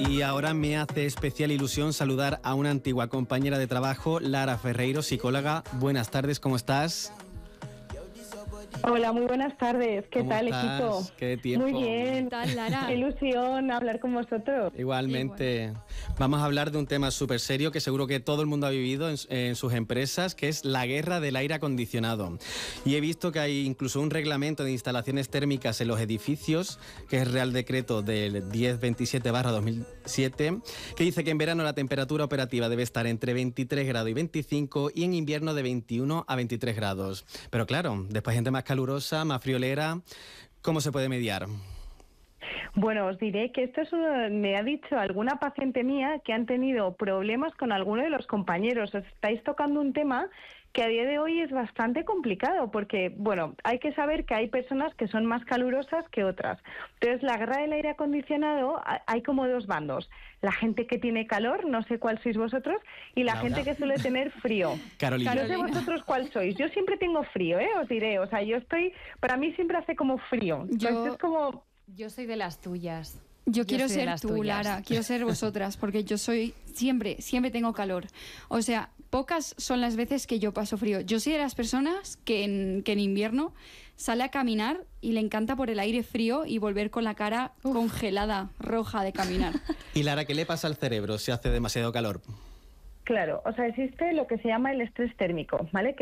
Y ahora me hace especial ilusión saludar a una antigua compañera de trabajo, Lara Ferreiro, psicóloga. Buenas tardes, ¿cómo estás? Hola, muy buenas tardes. ¿Qué tal, equipo? ¿Qué tiempo? Muy bien. ¿Qué tal, Lara? Qué ilusión hablar con vosotros. Igualmente. Vamos a hablar de un tema súper serio que seguro que todo el mundo ha vivido en sus empresas, que es la guerra del aire acondicionado. Y he visto que hay incluso un reglamento de instalaciones térmicas en los edificios, que es el Real Decreto del 1027/2007, que dice que en verano la temperatura operativa debe estar entre 23 grados y 25 y en invierno de 21 a 23 grados. Pero claro, después hay gente más calurosa, más friolera. ¿Cómo se puede mediar? Bueno, os diré que esto me ha dicho alguna paciente mía que han tenido problemas con alguno de los compañeros. Os estáis tocando un tema que a día de hoy es bastante complicado porque, bueno, hay que saber que hay personas que son más calurosas que otras. Entonces, la guerra del aire acondicionado, hay como dos bandos. La gente que tiene calor, no sé cuál sois vosotros, y la gente que suele tener frío. Carolina. No sé vosotros cuál sois. Yo siempre tengo frío, os diré. O sea, para mí siempre hace como frío. Entonces, es como... Yo soy de las tuyas. Yo quiero ser tú, Lara, quiero ser vosotras, porque yo siempre tengo calor. O sea, pocas son las veces que yo paso frío. Yo soy de las personas que en invierno sale a caminar y le encanta por el aire frío y volver con la cara congelada, roja de caminar. Y Lara, ¿qué le pasa al cerebro si hace demasiado calor? Claro, o sea, existe lo que se llama el estrés térmico, ¿vale?